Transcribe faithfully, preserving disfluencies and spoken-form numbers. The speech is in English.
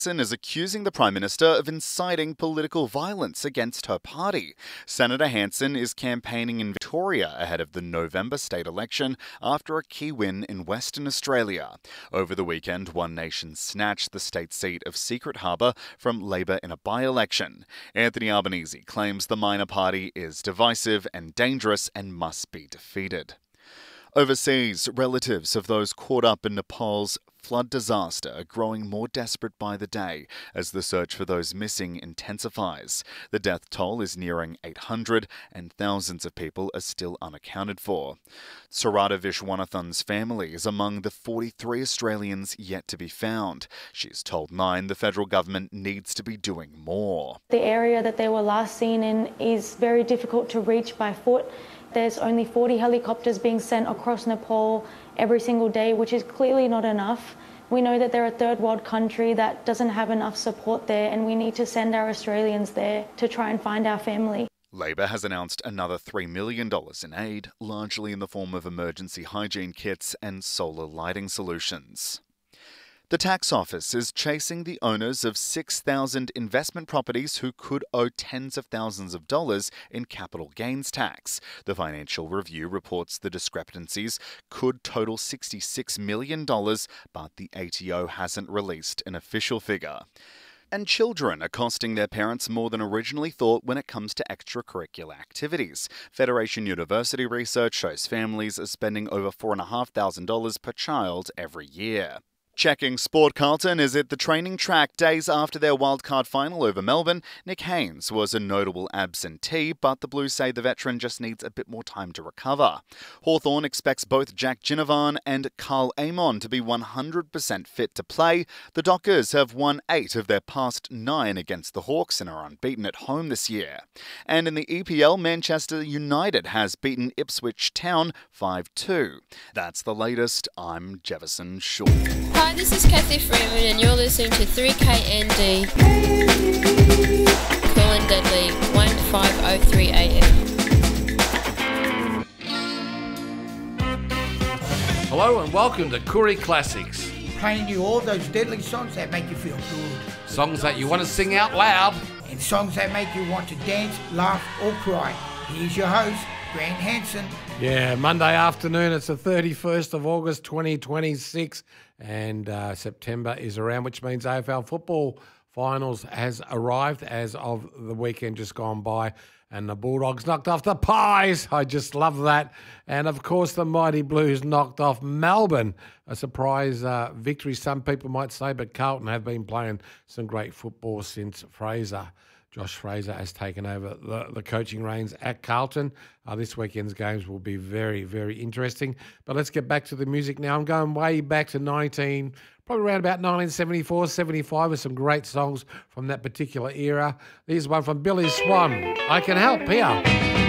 is accusing the Prime Minister of inciting political violence against her party. Senator Hanson is campaigning in Victoria ahead of the November state election after a key win in Western Australia. Over the weekend, One Nation snatched the state seat of Secret Harbour from Labor in a by-election. Anthony Albanese claims the minor party is divisive and dangerous and must be defeated. Overseas, relatives of those caught up in Nepal's flood disaster are growing more desperate by the day as the search for those missing intensifies. The death toll is nearing eight hundred and thousands of people are still unaccounted for. Sarada Vishwanathan's family is among the forty-three Australians yet to be found. She's told Nine the federal government needs to be doing more. The area that they were last seen in is very difficult to reach by foot. There's only forty helicopters being sent across Nepal every single day, which is clearly not enough. We know that they're a third world country that doesn't have enough support there, and we need to send our Australians there to try and find our family. Labor has announced another three million dollars in aid, largely in the form of emergency hygiene kits and solar lighting solutions. The tax office is chasing the owners of six thousand investment properties who could owe tens of thousands of dollars in capital gains tax. The Financial Review reports the discrepancies could total sixty-six million dollars, but the A T O hasn't released an official figure. And children are costing their parents more than originally thought when it comes to extracurricular activities. Federation University research shows families are spending over four thousand five hundred dollars per child every year. Checking sport, Carlton is at the training track days after their wildcard final over Melbourne. Nick Haynes was a notable absentee, but the Blues say the veteran just needs a bit more time to recover. Hawthorn expects both Jack Ginnivan and Carl Amon to be one hundred percent fit to play. The Dockers have won eight of their past nine against the Hawks and are unbeaten at home this year. And in the E P L, Manchester United has beaten Ipswich Town five two. That's the latest. I'm Jefferson Shaw. Hi, this is Kathy Freeman and you're listening to three K N D. Cool and Deadly, fifteen oh three A M. Hello and welcome to Koori Classics. Playing you all those deadly songs that make you feel good. Songs that you want to sing out loud. And songs that make you want to dance, laugh or cry. Here's your host, Grant Hanson. Yeah, Monday afternoon, it's the thirty-first of August twenty twenty-six and uh, September is around, which means A F L football finals has arrived as of the weekend just gone by, and the Bulldogs knocked off the Pies. I just love that. And, of course, the Mighty Blues knocked off Melbourne. A surprise uh, victory, some people might say, but Carlton have been playing some great football since Fraser. Josh Fraser has taken over the, the coaching reins at Carlton. Uh, this weekend's games will be very, very interesting. But let's get back to the music now. I'm going way back to nineteen, probably around about nineteen seventy-four, seventy-five, with some great songs from that particular era. Here's one from Billy Swan. I Can Help here.